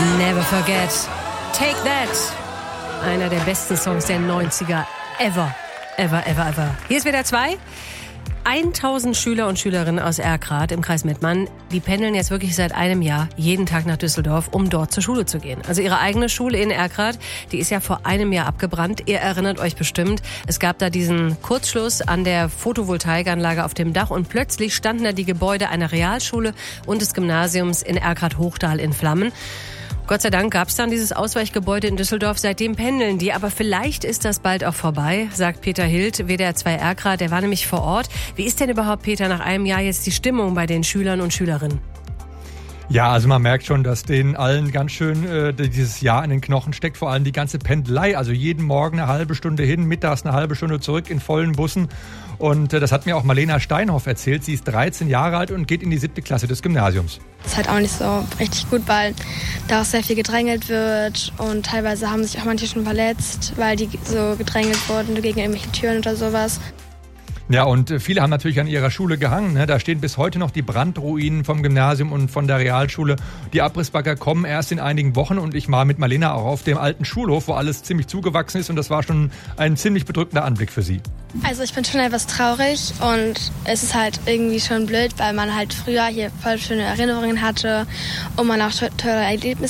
Never Forget. Take That. Einer der besten Songs der 90er ever. Ever, ever, ever. Hier ist WDR 2. 1000 Schüler und Schülerinnen aus Erkrath im Kreis Mettmann, die pendeln jetzt wirklich seit einem Jahr jeden Tag nach Düsseldorf, um dort zur Schule zu gehen. Also ihre eigene Schule in Erkrath, die ist ja vor einem Jahr abgebrannt. Ihr erinnert euch bestimmt, es gab da diesen Kurzschluss an der Photovoltaikanlage auf dem Dach und plötzlich standen da die Gebäude einer Realschule und des Gymnasiums in Erkrath-Hochdal in Flammen. Gott sei Dank gab es dann dieses Ausweichgebäude in Düsseldorf. Seitdem pendeln die. Aber vielleicht ist das bald auch vorbei, sagt Peter Hild, WDR 2 Erkrath. Der war nämlich vor Ort. Wie ist denn überhaupt, Peter, nach einem Jahr jetzt die Stimmung bei den Schülern und Schülerinnen? Ja, also man merkt schon, dass denen allen ganz schön dieses Jahr in den Knochen steckt. Vor allem die ganze Pendelei. Also jeden Morgen eine halbe Stunde hin, mittags eine halbe Stunde zurück in vollen Bussen. Und das hat mir auch Marlena Steinhoff erzählt. Sie ist 13 Jahre alt und geht in die 7. Klasse des Gymnasiums. Das ist halt auch nicht so richtig gut, weil da auch sehr viel gedrängelt wird. Und teilweise haben sich auch manche schon verletzt, weil die so gedrängelt wurden gegen irgendwelche Türen oder sowas. Ja, und viele haben natürlich an ihrer Schule gehangen. Ne? Da stehen bis heute noch die Brandruinen vom Gymnasium und von der Realschule. Die Abrissbagger kommen erst in einigen Wochen und ich war mit Marlena auch auf dem alten Schulhof, wo alles ziemlich zugewachsen ist und das war schon ein ziemlich bedrückender Anblick für sie. Also ich bin schon etwas traurig und es ist halt irgendwie schon blöd, weil man halt früher hier voll schöne Erinnerungen hatte und man auch tolle